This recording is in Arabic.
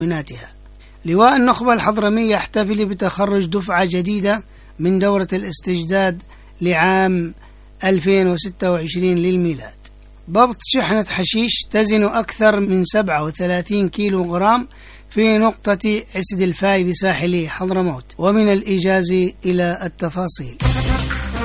مكوناتها. لواء النخبة الحضرمي يحتفل بتخرج دفعة جديدة من دورة الاستجداد لعام 2026 للميلاد. ضبط شحنة حشيش تزن أكثر من 37 كيلو غرام في نقطة عسد الفاي بساحل حضرموت. ومن الإيجاز إلى التفاصيل.